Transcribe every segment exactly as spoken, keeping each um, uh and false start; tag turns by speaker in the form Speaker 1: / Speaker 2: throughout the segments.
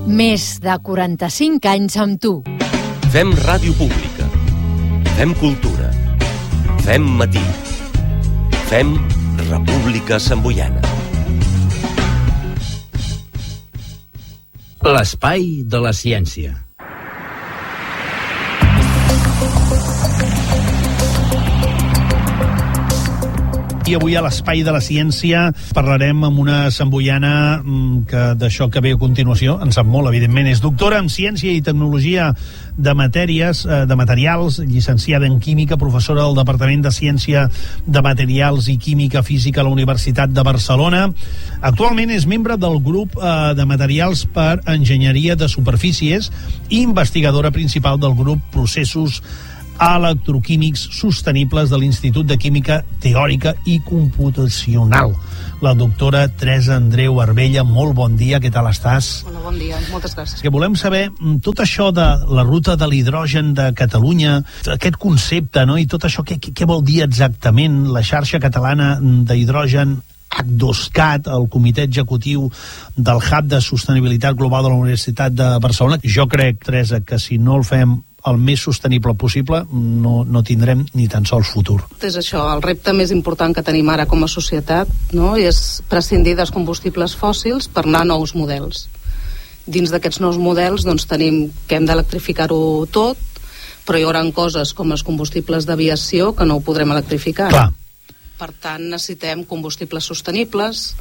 Speaker 1: Més de quaranta-cinc anys amb tu.
Speaker 2: Fem ràdio pública. Fem cultura. Fem matí. Fem República Samboiana.
Speaker 3: L'espai de la ciència.
Speaker 4: I avui a l'Espai de la Ciència parlarem amb una samboiana que d'això que ve a continuació en sap molt, evidentment. És doctora en Ciència i Tecnologia de Matèries, de Materials, llicenciada en Química, professora del Departament de Ciència de Materials i Química Física a la Universitat de Barcelona. Actualment és membre del grup de Materials per Enginyeria de Superfícies i investigadora principal del grup Processos Electroquímics Sostenibles de l'Institut de Química Teòrica i Computacional. La doctora Teresa Andreu Arbella, molt bon dia, què tal estàs?
Speaker 5: Hola, bon dia, moltes gràcies.
Speaker 4: Que volem saber tot això de la ruta de l'hidrogen de Catalunya, aquest concepte, no? I tot això, què, què vol dir exactament la xarxa catalana d'hidrogen HDOSCAT, el comitè executiu del Hub de Sostenibilitat Global de la Universitat de Barcelona? Jo crec, Teresa, que si no el fem el més sostenible possible, no, no tindrem ni tan sols futur.
Speaker 5: És això, el repte més important que tenim ara com a societat, no?, és prescindir dels combustibles fòssils per anar a nous models. Dins d'aquests nous models doncs, tenim que hem d'electrificar-ho tot, però hi haurà coses com els combustibles d'aviació que no ho podrem electrificar.
Speaker 4: Clar.
Speaker 5: Per tant, necessitem combustibles sostenibles.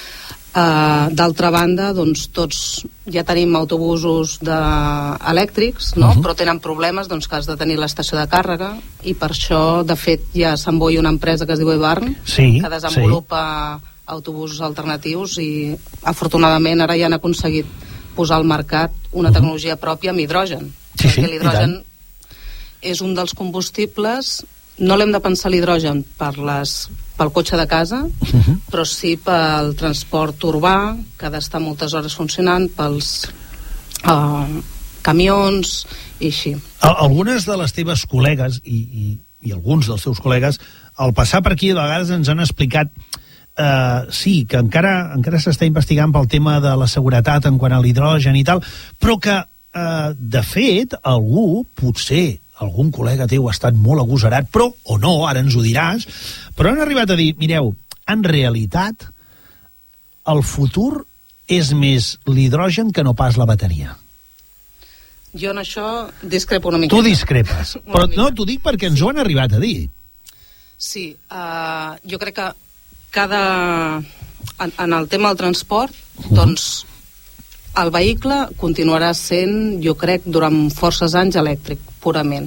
Speaker 5: Uh, d'altra banda, doncs tots ja tenim autobusos de... elèctrics, no? Uh-huh. Però tenen problemes, doncs, que has de tenir l'estació de càrrega, i per això, de fet, hi ha a Sant Boi una empresa que es diu Evarn,
Speaker 4: sí,
Speaker 5: que desenvolupa
Speaker 4: sí.
Speaker 5: autobusos alternatius, i afortunadament ara ja han aconseguit posar al mercat una
Speaker 4: uh-huh.
Speaker 5: tecnologia pròpia amb hidrogen,
Speaker 4: sí,
Speaker 5: perquè
Speaker 4: sí,
Speaker 5: l'hidrogen és un dels combustibles. No l'hem de pensar l'hidrogen per les, pel cotxe de casa, uh-huh. però sí pel transport urbà, que ha d'estar moltes hores funcionant, pels uh, camions i així.
Speaker 4: Algunes de les teves col·legues i, i, i alguns dels teus col·legues al passar per aquí a vegades ens han explicat uh, sí, que encara, encara s'està investigant pel tema de la seguretat en quant a l'hidrogen i tal, però que uh, de fet algú, potser algun col·lega teu ha estat molt agosarat, però, o no, ara ens ho diràs, però han arribat a dir, mireu, en realitat, el futur és més l'hidrogen que no pas la bateria.
Speaker 5: Jo en això discrepo una mica.
Speaker 4: Tu discrepes, però no, t'ho dic perquè ens ho han arribat a dir.
Speaker 5: Sí, uh, jo crec que cada... En, en el tema del transport, uh-huh. doncs, el vehicle continuarà sent, jo crec, durant forces anys elèctric, purament.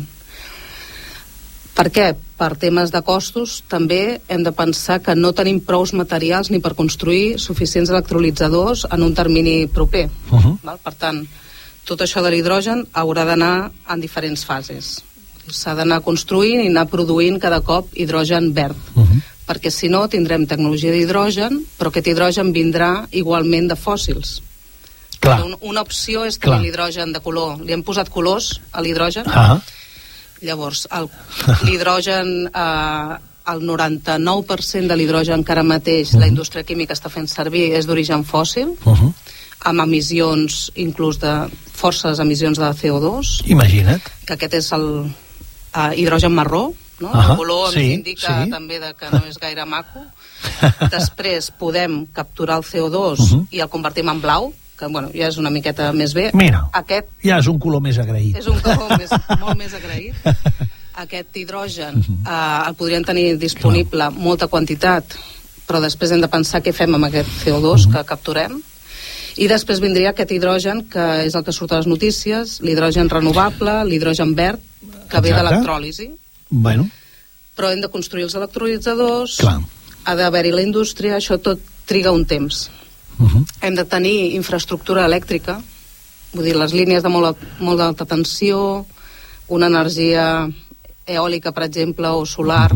Speaker 5: Per què? Per temes de costos, també hem de pensar que no tenim prous materials ni per construir suficients electrolitzadors en un termini proper. Uh-huh. Val? Per tant, tot això de l'hidrogen haurà d'anar en diferents fases. S'ha d'anar construint i anar produint cada cop hidrogen verd. Uh-huh. Perquè si no tindrem tecnologia d'hidrogen, però aquest hidrogen vindrà igualment de fòssils. Una, una opció és tenir l'hidrogen de color. Li hem posat colors a l'hidrogen. Ah. Llavors, el, l'hidrogen, eh, el noranta-nou per cent de l'hidrogen que ara mateix uh-huh. la indústria química està fent servir és d'origen fòssil, uh-huh. amb emissions, inclús de forces emissions de C O dos.
Speaker 4: Imagina't.
Speaker 5: Que aquest és el eh, hidrogen marró, no? Uh-huh. El color ens sí, indica sí. també de que no és gaire maco. Després podem capturar el C O dos uh-huh. i el convertim en blau, que bueno, ja és una miqueta més bé.
Speaker 4: Mira,
Speaker 5: aquest
Speaker 4: ja és un color més agraït.
Speaker 5: És un color més, molt més agraït. Aquest hidrogen eh, el podríem tenir disponible Clar. molta quantitat, però després hem de pensar què fem amb aquest C O dos uh-huh. que capturem. I després vindria aquest hidrogen, que és el que surt a les notícies, l'hidrogen renovable, l'hidrogen verd, que Exacte. ve d'electròlisi.
Speaker 4: Bueno.
Speaker 5: Però hem de construir els electrolitzadors,
Speaker 4: Clar.
Speaker 5: ha d'haver-hi la indústria, això tot triga un temps. Uh-huh. Hem de tenir infraestructura elèctrica, vull dir, les línies de molt, molt d'alta tensió, una energia eòlica, per exemple, o solar, uh-huh.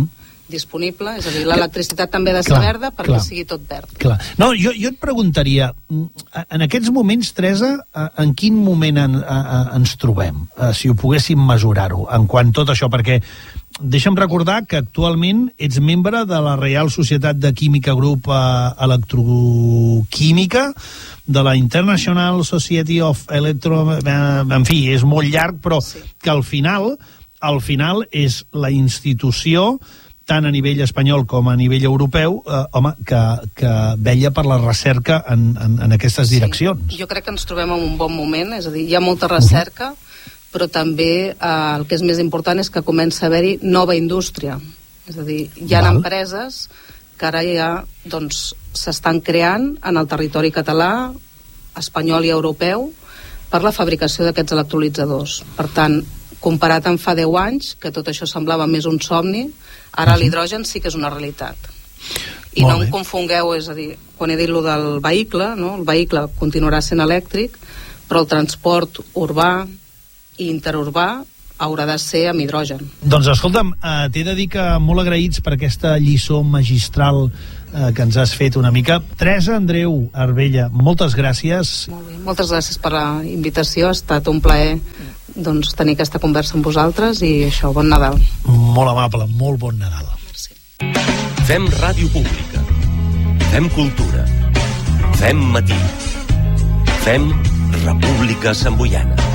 Speaker 5: disponible, és a dir, l'electricitat també ha de ser
Speaker 4: clar,
Speaker 5: verda perquè
Speaker 4: clar,
Speaker 5: sigui tot verd.
Speaker 4: Clar. No, jo, jo et preguntaria, en aquests moments, Teresa, en quin moment en, en, ens trobem, si ho poguéssim mesurar-ho, en quant tot això, perquè deixa'm recordar que actualment ets membre de la Reial Societat de Química Grup Electroquímica, de la International Society of Electro... En fi, és molt llarg, però sí, que al final, al final és la institució, tant a nivell espanyol com a nivell europeu, eh, home, que, que vetlla per la recerca en, en, en aquestes direccions.
Speaker 5: Sí, jo crec que ens trobem en un bon moment, és a dir, hi ha molta recerca, uh-huh, però també eh, el que és més important és que comença a haver-hi nova indústria. És a dir, hi ha Val. empreses que ara ja doncs, s'estan creant en el territori català, espanyol i europeu per la fabricació d'aquests electrolitzadors. Per tant, comparat amb fa deu anys, que tot això semblava més un somni, ara uh-huh, l'hidrogen sí que és una realitat. I Molt no em confongueu, és a dir, quan he dit lo del vehicle, no? El vehicle continuarà sent elèctric, però el transport urbà i interurbà haurà de ser amb hidrogen.
Speaker 4: Doncs escolta'm, eh, t'he de dir que molt agraïts per aquesta lliçó magistral eh, que ens has fet una mica. Teresa Andreu Arbella, moltes gràcies.
Speaker 5: Molt bé, moltes gràcies per la invitació, ha estat un plaer doncs, tenir aquesta conversa amb vosaltres i això, bon Nadal.
Speaker 4: Molt amable, molt bon Nadal.
Speaker 5: Merci.
Speaker 2: Fem ràdio pública. Fem cultura. Fem matí. Fem República Samboiana.